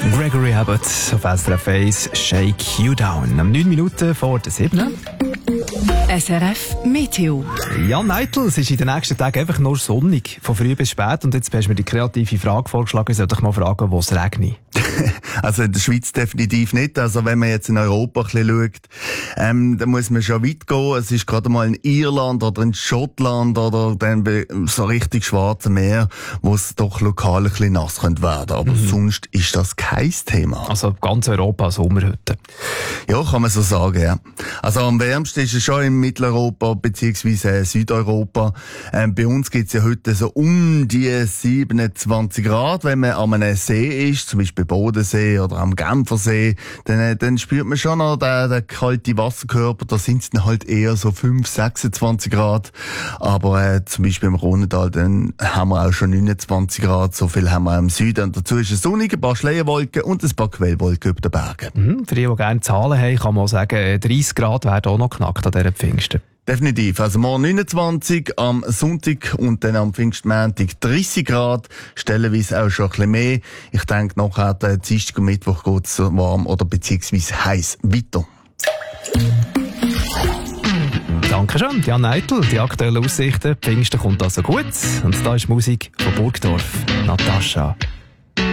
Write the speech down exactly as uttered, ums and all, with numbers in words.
Gregory Abbott auf S R F eins, Shake You Down. Am neun Minuten vor der sieben. S R F Meteo. Jan Neitl, es ist in den nächsten Tagen einfach nur sonnig, von früh bis spät. Und jetzt hast du mir die kreative Frage vorgeschlagen, ich soll dich mal fragen, wo es regnet. Also in der Schweiz definitiv nicht. Also wenn man jetzt in Europa ein bisschen schaut, ähm, dann muss man schon weit gehen. Es ist gerade mal in Irland oder in Schottland oder dann so richtig Schwarze Meer, wo es doch lokal ein bisschen nass könnte werden. Aber mhm. sonst ist das kein Thema. Also ganz Europa Sommerhütte. Ja, kann man so sagen, ja. Also am wärmsten ist es schon in Mitteleuropa bzw. Südeuropa. Ähm, bei uns gibt es ja heute so um die siebenundzwanzig Grad. Wenn man an einem See ist, zum Beispiel Bodensee oder am Genfersee, dann, dann spürt man schon noch den, den kalten Wasserkörper. Da sind es dann halt eher so fünf, sechsundzwanzig Grad. Aber äh, zum Beispiel im Rhonedal, dann haben wir auch schon neunundzwanzig Grad. So viel haben wir im Süden. Und dazu ist es sonnig, ein paar Schleierwolken und ein paar Quellwolken über den Bergen. Mhm, für die, die gerne Zahlen haben, kann man sagen, dreißig Grad werden auch noch knackt an dieser Pfingsten. Definitiv. Also morgen neunundzwanzig, am Sonntag und dann am Pfingstmontag dreißig Grad, stellenweise auch schon ein bisschen mehr. Ich denke, nachher der Dienstag und Mittwoch geht es warm oder beziehungsweise heiß weiter. Dankeschön, Jan Neitl. Die aktuellen Aussichten. Pfingsten kommt also gut. Und da ist Musik von Burgdorf. Natascha.